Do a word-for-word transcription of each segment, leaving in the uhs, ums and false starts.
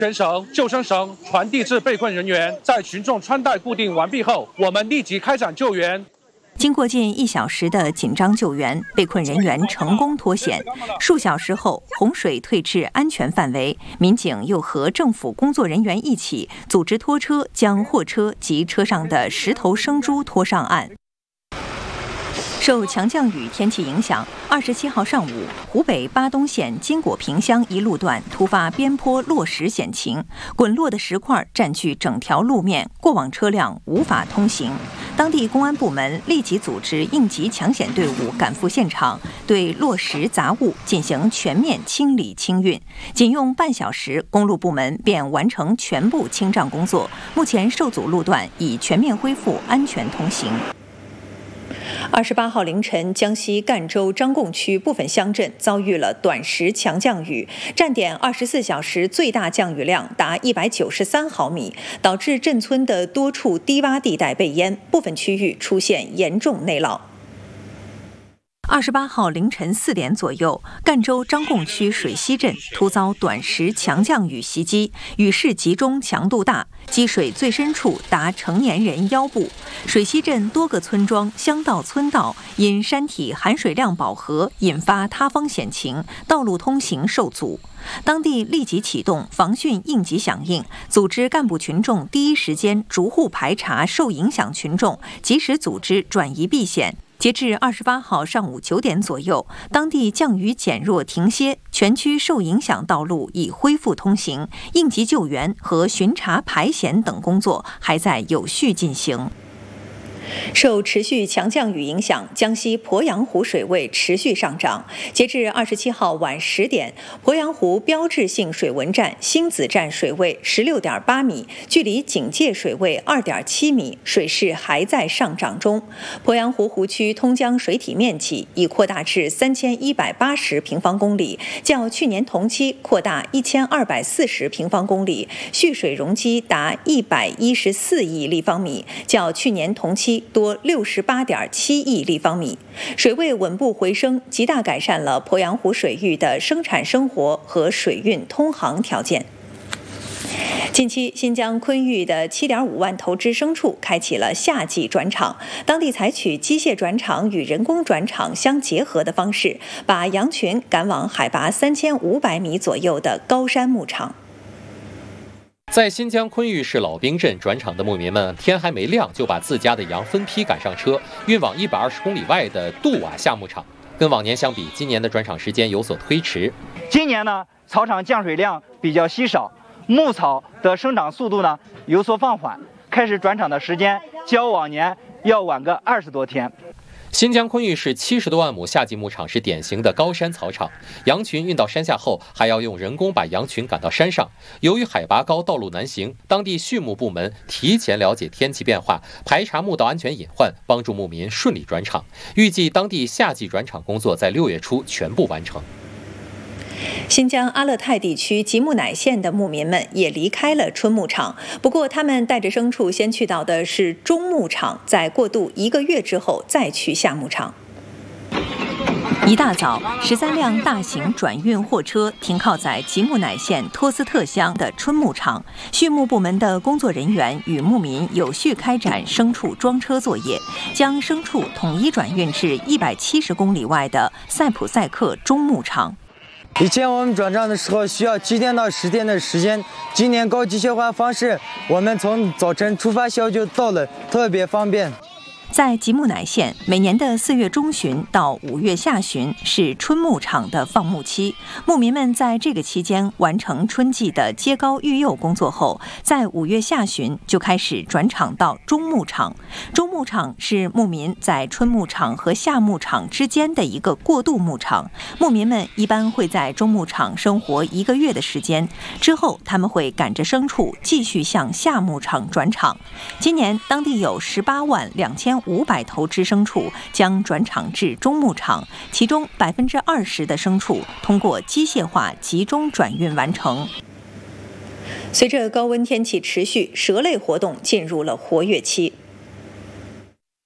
人绳、救生绳传递至被困人员，在群众穿戴固定完毕后，我们立即开展救援。 经过近一小时的紧张救援，被困人员成功脱险。数小时后，洪水退至安全范围，民警又和政府工作人员一起组织拖车，将货车及车上的十头生猪拖上岸。受强降雨天气影响，二十七号上午，湖北巴东县金果坪乡一路段突发边坡落石险情，滚落的石块占据整条路面，过往车辆无法通行。当地公安部门立即组织应急抢险队伍赶赴现场，对落石杂物进行全面清理清运。仅用半小时，公路部门便完成全部清障工作。目前受阻路段已全面恢复安全通行。二十八号凌晨，江西赣州张贡区部分乡镇遭遇了短时强降雨，站点二十四小时最大降雨量达一百九十三毫米，导致镇村的多处低洼地带被淹，部分区域出现严重内涝。二十八号凌晨四点左右，赣州张贡区水西镇突遭短时强降雨袭击，雨势集中，强度大，积水最深处达成年人腰部。水西镇多个村庄、乡道、村道因山体含水量饱和，引发塌方险情，道路通行受阻。当地立即启动防汛应急响应，组织干部群众第一时间逐户排查受影响群众，及时组织转移避险。截至二十八号上午九点左右，当地降雨减弱停歇，全区受影响道路已恢复通行，应急救援和巡查排险等工作还在有序进行。受持续强降雨影响，江西鄱阳湖水位持续上涨。截至二十七号晚十点，鄱阳湖标志性水文站星子站水位十六点八米，距离警戒水位二点七米，水势还在上涨中。鄱阳湖湖区通江水体面积已扩大至三千一百八十平方公里，较去年同期扩大一千二百四十平方公里，蓄水容积达一百一十四亿立方米，较去年同期多六十八点七亿立方米，水位稳步回升，极大改善了鄱阳湖水域的生产生活和水运通航条件。近期，新疆昆玉的 七点五万头只牲畜开启了夏季转场，当地采取机械转场与人工转场相结合的方式，把羊群赶往海拔三千五百米左右的高山牧场。 在新疆昆玉市老兵镇转场的牧民们，天还没亮就把自家的羊分批赶上车，运往一百二十公里外的杜瓦夏牧场。跟往年相比，今年的转场时间有所推迟。 今年呢，草场降水量比较稀少，牧草的生长速度呢有所放缓，开始转场的时间较往年要晚个二十多天。 新疆昆玉市七十多万亩夏季牧场是典型的高山草场，羊群运到山下后，还要用人工把羊群赶到山上。由于海拔高，道路难行，当地畜牧部门提前了解天气变化，排查牧道安全隐患，帮助牧民顺利转场。预计当地夏季转场工作在六月初全部完成。 新疆阿勒泰地区吉木乃县的牧民们也离开了春牧场，不过他们带着牲畜先去到的是中牧场，在过渡一个月之后再去夏牧场。一大早，十三辆大型转运货车停靠在吉木乃县托斯特乡的春牧场，畜牧部门的工作人员与牧民有序开展牲畜装车作业，将牲畜统一转运至一百七十公里外的塞普赛克中牧场。 以前我们转场的时候需要七天到十天的时间，今年高机械化方式，我们从早晨出发后就到了，特别方便。 在吉木乃县，每年的四月中旬到五月下旬是春牧场的放牧期，牧民们在这个期间完成春季的接高育幼工作后，在五月下旬就开始转场到中牧场。中牧场是牧民在春牧场和夏牧场之间的一个过渡牧场，牧民们一般会在中牧场生活一个月的时间，之后他们会赶着牲畜继续向夏牧场转场。今年当地有十八万两千五百头只牲畜将转场至中牧场，其中百分之二十的牲畜通过机械化集中转运完成。随着高温天气持续，蛇类活动进入了活跃期。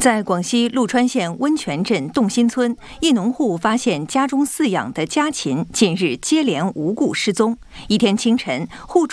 在广西陆川县温泉镇洞新村，一农户发现家中饲养的家禽近日接连无故失踪。一天清晨，户主